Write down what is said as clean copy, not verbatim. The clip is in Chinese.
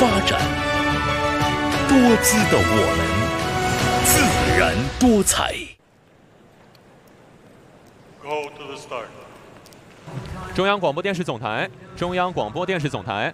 发展，多姿的我们，自然多彩。 中央广播电视总台，中央广播电视总台。